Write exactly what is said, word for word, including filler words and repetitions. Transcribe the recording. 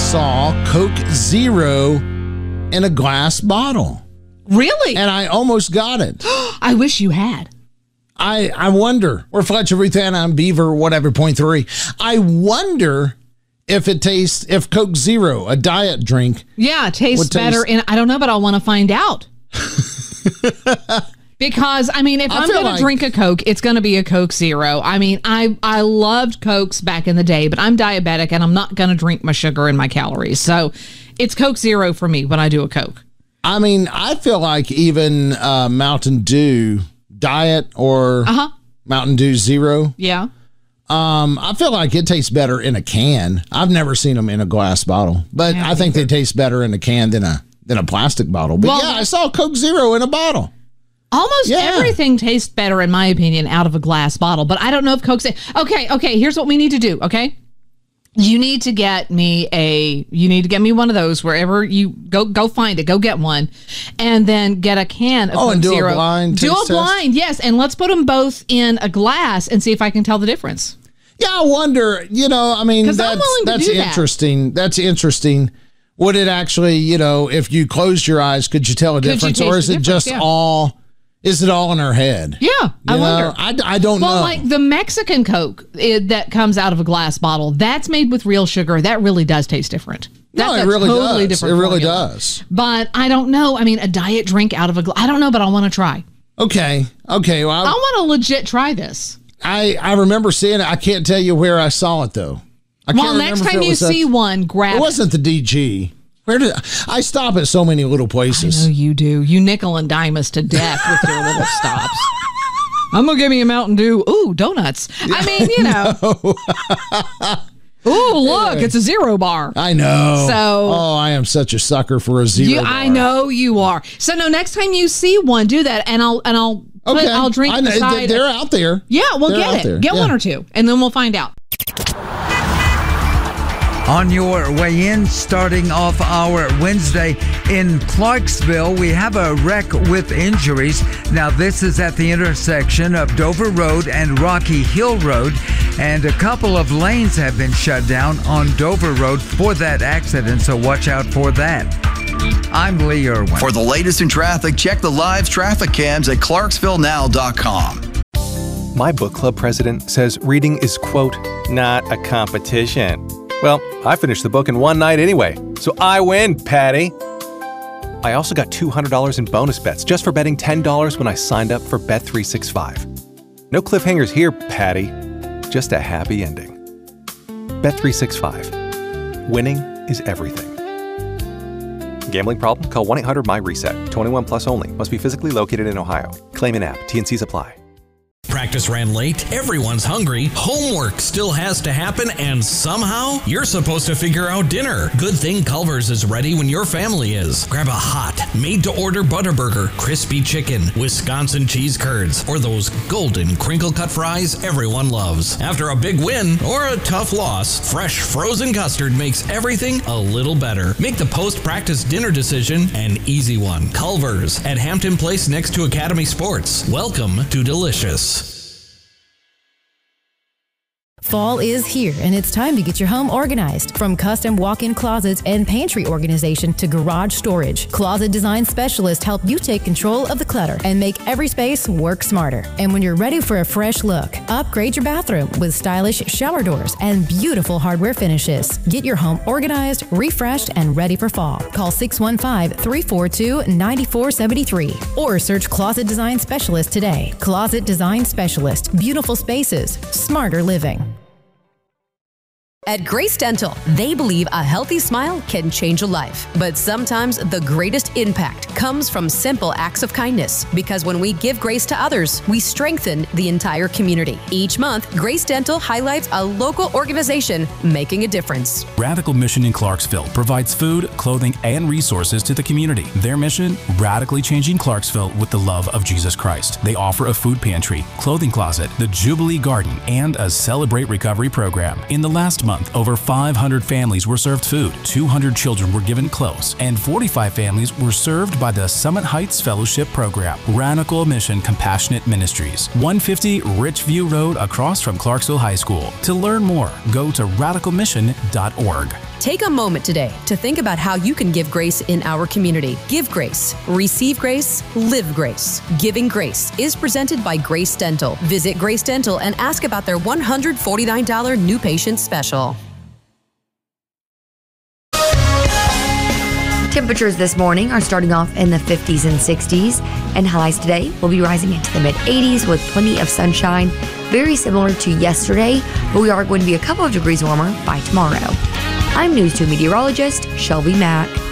saw Coke Zero in a glass bottle. Really? And I almost got it. I wish you had. I I wonder. We're Fletcher, Ruth Ann, I'm Beaver, whatever, point three. I wonder if it tastes, if Coke Zero, a diet drink. Yeah, it tastes better. Taste, in, I don't know, but I want to find out. Because, I mean, if I I'm going like, to drink a Coke, it's going to be a Coke Zero. I mean, I, I loved Cokes back in the day, but I'm diabetic and I'm not going to drink my sugar and my calories. So it's Coke Zero for me when I do a Coke. I mean, I feel like even uh, Mountain Dew Diet or uh-huh. Mountain Dew Zero. Yeah. Um, I feel like it tastes better in a can. I've never seen them in a glass bottle, but yeah, I think either. They taste better in a can than a than a plastic bottle. But well, yeah, I saw Coke Zero in a bottle. Almost yeah. everything tastes better, in my opinion, out of a glass bottle. But I don't know if Coke's... Okay, okay, here's what we need to do, okay? You need to get me a... You need to get me one of those wherever you... Go go find it. Go get one. And then get a can of oh, Coke and do Zero. a blind Do taste a blind, test? Yes. And let's put them both in a glass and see if I can tell the difference. Yeah, I wonder, you know, I mean, that's, I'm willing to that's do that. interesting. That's interesting. Would it actually, you know, if you closed your eyes, could you tell a could difference? Or is it just yeah. all... Is it all in her head? Yeah, you I know? wonder. I, I don't well, know. Well, like the Mexican Coke it, that comes out of a glass bottle, that's made with real sugar. That really does taste different. That's no, it really totally does. Different it really formula. does. But I don't know. I mean, a diet drink out of a glass. I don't know, but I want to try. Okay. Okay. Well, I, I want to legit try this. I, I remember seeing it. I can't tell you where I saw it, though. I well, can't next time you see that, one, grab it. It wasn't the D G. Where did I stop at so many little places? I know you do. You nickel and dime us to death with your little stops. I'm going to give me a Mountain Dew. Ooh, donuts. I mean, you know. No. Ooh, look, it's a Zero bar. I know. So, oh, I am such a sucker for a Zero you, bar. I know you are. So, no, next time you see one, do that, and I'll and I'll okay. put, I'll drink I know, beside they're out there. Yeah, well, they're get it. There. Get yeah. one or two, and then we'll find out. On your way in, starting off our Wednesday in Clarksville, we have a wreck with injuries. Now, this is at the intersection of Dover Road and Rocky Hill Road, and a couple of lanes have been shut down on Dover Road for that accident, so watch out for that. I'm Lee Irwin. For the latest in traffic, check the live traffic cams at clarksville now dot com. My book club president says reading is, quote, not a competition. Well, I finished the book in one night anyway, so I win, Patty. I also got two hundred dollars in bonus bets just for betting ten dollars when I signed up for Bet three sixty-five. No cliffhangers here, Patty. Just a happy ending. Bet three sixty-five. Winning is everything. Gambling problem? Call one eight hundred M Y reset. twenty-one plus only. Must be physically located in Ohio. Claim in app. T and Cs apply. Practice ran late, everyone's hungry, homework still has to happen, and somehow you're supposed to figure out dinner. Good thing Culver's is ready when your family is. Grab a hot, made-to-order Butterburger, crispy chicken, Wisconsin cheese curds, or those golden crinkle-cut fries everyone loves. After a big win or a tough loss, fresh frozen custard makes everything a little better. Make the post-practice dinner decision an easy one. Culver's at Hampton Place next to Academy Sports. Welcome to Delicious. Fall is here, and it's time to get your home organized. From custom walk-in closets and pantry organization to garage storage, Closet Design Specialists help you take control of the clutter and make every space work smarter. And when you're ready for a fresh look, upgrade your bathroom with stylish shower doors and beautiful hardware finishes. Get your home organized, refreshed, and ready for fall. Call six one five, three four two, nine four seven three or search Closet Design Specialist today. Closet Design Specialist. Beautiful spaces, smarter living. At Grace Dental, they believe a healthy smile can change a life. But sometimes the greatest impact comes from simple acts of kindness. Because when we give grace to others, we strengthen the entire community. Each month, Grace Dental highlights a local organization making a difference. Radical Mission in Clarksville provides food, clothing, and resources to the community. Their mission, radically changing Clarksville with the love of Jesus Christ. They offer a food pantry, clothing closet, the Jubilee Garden, and a Celebrate Recovery program. In the last month, over five hundred families were served food, two hundred children were given clothes, and forty-five families were served by the Summit Heights Fellowship Program. Radical Mission Compassionate Ministries, one fifty Richview Road across from Clarksville High School. To learn more, go to radical mission dot org. Take a moment today to think about how you can give grace in our community. Give grace, receive grace, live grace. Giving Grace is presented by Grace Dental. Visit Grace Dental and ask about their one hundred forty-nine dollars new patient special. Temperatures this morning are starting off in the fifties and sixties, and highs today will be rising into the mid eighties with plenty of sunshine, very similar to yesterday, but we are going to be a couple of degrees warmer by tomorrow. I'm News two meteorologist Shelby Mack.